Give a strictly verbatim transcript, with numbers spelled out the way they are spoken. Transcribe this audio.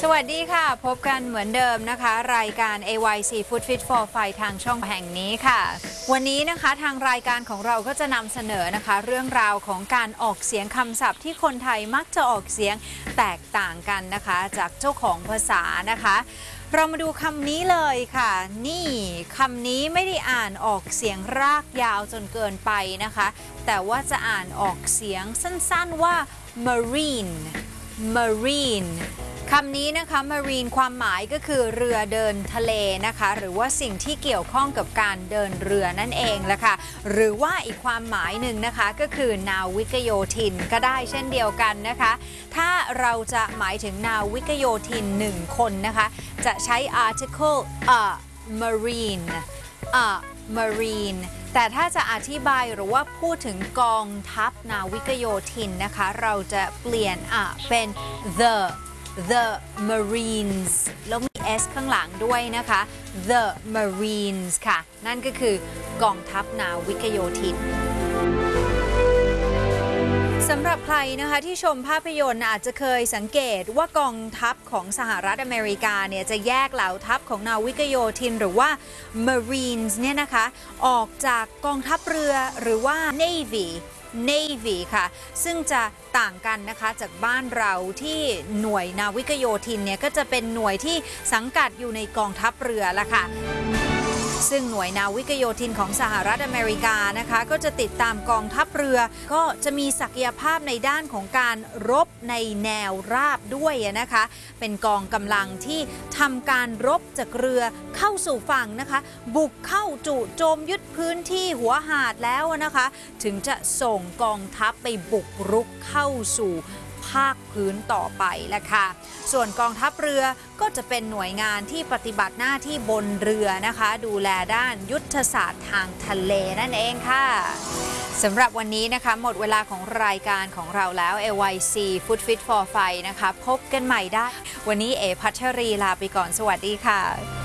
สวัสดีค่ะพบกันเหมือนเดิมนะคะรายการ เอ วาย ซี Food Fit for Fight ทางช่องแห่งนี้ค่ะวันนี้นะคะทางรายการของเราก็จะนำเสนอนะคะเรื่องราวของการออกเสียงคำศัพท์ที่คนไทยมักจะออกเสียงแตกต่างกันนะคะจากเจ้าของภาษานะคะเรามาดูคำนี้เลยค่ะนี่คำนี้ไม่ได้อ่านออกเสียงรากยาวจนเกินไปนะคะแต่ว่าจะอ่านออกเสียงสั้นๆว่า marine marine คำนี้นะคะ marine ความหมายก็คือเรือเดินทะเลนะคะหรือว่าสิ่งที่เกี่ยวข้องกับการเดินเรือนั่นเองแหละค่ะหรือว่าอีกความหมายหนึ่งนะคะก็คือนาวิกโยธินก็ได้เช่นเดียวกันนะคะถ้าเราจะหมายถึงนาวิกโยธินหนึ่งคนนะคะจะใช้ article a marine a marine แต่ถ้าจะอธิบายหรือว่าพูดถึงกองทัพนาวิกโยธินนะคะเราจะเปลี่ยนอ่ะเป็น the the Marines แล้วมี s ข้างหลังด้วยนะคะ the Marines ค่ะนั่นก็คือกองทัพนาวิกโยธินสำหรับใครนะคะที่ชมภาพยนตร์อาจจะเคยสังเกตว่ากองทัพของสหรัฐอเมริกาเนี่ยจะแยกเหล่าทัพของนาวิกโยธินหรือว่า Marines เนี่ยนะคะออกจากกองทัพเรือหรือว่า Navy Navy ค่ะซึ่งจะต่างกันนะคะจากบ้านเราที่หน่วยนาวิกโยธินเนี่ยก็จะเป็นหน่วยที่สังกัดอยู่ในกองทัพเรือละค่ะซึ่งหน่วยนาวิกโยธินของสหรัฐอเมริกานะคะก็จะติดตามกองทัพเรือก็จะมีศักยภาพในด้านของการรบในแนวราบด้วยนะคะเป็นกองกำลังที่ทำการรบจากเรือเข้าสู่ฝั่งนะคะบุกเข้าจู่โจมยึดพื้นที่หัวหาดแล้วนะคะถึงจะส่งกองทัพไปบุกรุกเข้าสู่ภาคพื้นต่อไปแหละค่ะส่วนกองทัพเรือก็จะเป็นหน่วยงานที่ปฏิบัติหน้าที่บนเรือนะคะดูแลด้านยุทธศาสตร์ทางทะเลนั่นเองค่ะสำหรับวันนี้นะคะหมดเวลาของรายการของเราแล้ว เอ วาย ซี Food Fit for Fight นะคะพบกันใหม่ได้วันนี้เอพัชรีลาไปก่อนสวัสดีค่ะ